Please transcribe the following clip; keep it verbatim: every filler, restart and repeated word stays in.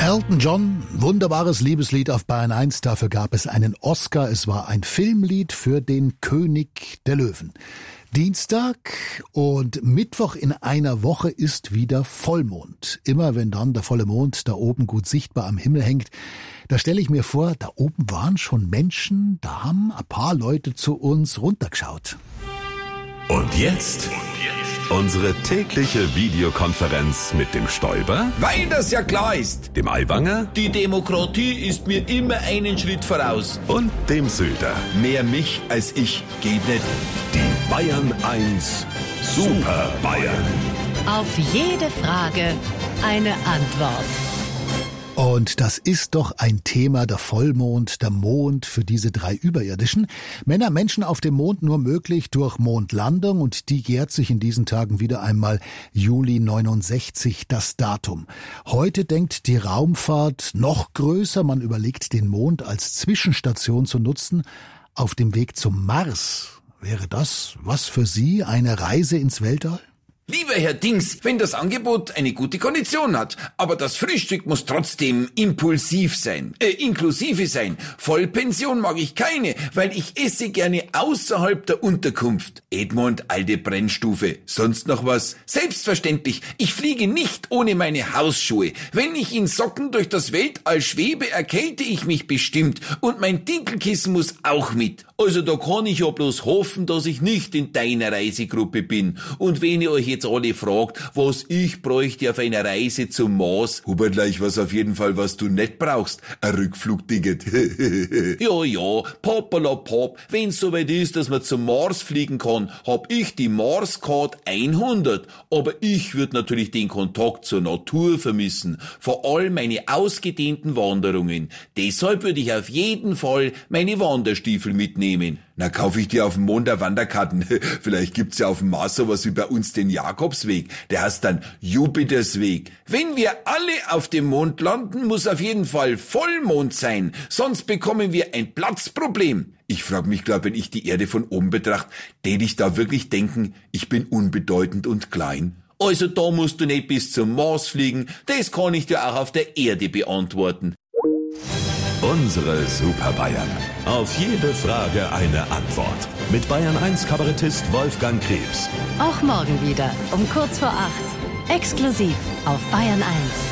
Elton John, wunderbares Liebeslied auf Bayern eins, dafür gab es einen Oscar. Es war ein Filmlied für den König der Löwen. Dienstag und Mittwoch in einer Woche ist wieder Vollmond. Immer wenn dann der volle Mond da oben gut sichtbar am Himmel hängt, da stelle ich mir vor, da oben waren schon Menschen, da haben ein paar Leute zu uns runtergeschaut. Und jetzt unsere tägliche Videokonferenz mit dem Stoiber, weil das ja klar ist. dem Aiwanger Die Demokratie ist mir immer einen Schritt voraus. und dem Söder. Mehr mich als ich geht nicht. Die Bayern eins Super Bayern. Auf jede Frage eine Antwort. Und das ist doch ein Thema, der Vollmond, der Mond für diese drei Überirdischen. Männer, Menschen auf dem Mond nur möglich durch Mondlandung, und die jährt sich in diesen Tagen wieder einmal Juli neunundsechzig das Datum. Heute denkt die Raumfahrt noch größer. Man überlegt, den Mond als Zwischenstation zu nutzen auf dem Weg zum Mars. Wäre das was für Sie, eine Reise ins Weltall? Lieber Herr Dings, wenn das Angebot eine gute Kondition hat, aber das Frühstück muss trotzdem impulsiv sein, äh, inklusive sein. Vollpension mag ich keine, weil ich esse gerne außerhalb der Unterkunft. Edmund, alte Brennstufe. Sonst noch was? Selbstverständlich, ich fliege nicht ohne meine Hausschuhe. Wenn ich in Socken durch das Weltall schwebe, erkälte ich mich bestimmt, und mein Dinkelkissen muss auch mit. Also da kann ich ja bloß hoffen, dass ich nicht in deiner Reisegruppe bin. Und wenn ihr euch jetzt alle fragt, was ich bräuchte auf einer Reise zum Mars, Hubertler, ich weiß auf jeden Fall, was du nicht brauchst. Ein Rückflugticket. ja, ja, Popala Pop, wenn's soweit ist, dass man zum Mars fliegen kann, hab ich die Mars-Card hundert. Aber ich würde natürlich den Kontakt zur Natur vermissen. Vor allem meine ausgedehnten Wanderungen. Deshalb würde ich auf jeden Fall meine Wanderstiefel mitnehmen. Na, kaufe ich dir auf dem Mond eine Wanderkarten. Vielleicht gibt's ja auf dem Mars sowas wie bei uns den Jakobsweg. Der heißt dann Jupitersweg. Wenn wir alle auf dem Mond landen, muss auf jeden Fall Vollmond sein. Sonst bekommen wir ein Platzproblem. Ich frag mich, glaub, wenn ich die Erde von oben betrachte, tät ich da wirklich denken, ich bin unbedeutend und klein? Also da musst du nicht bis zum Mars fliegen. Das kann ich dir auch auf der Erde beantworten. Unsere Super Bayern. Auf jede Frage eine Antwort. Mit Bayern eins Kabarettist Wolfgang Krebs. Auch morgen wieder um kurz vor acht. Exklusiv auf Bayern eins.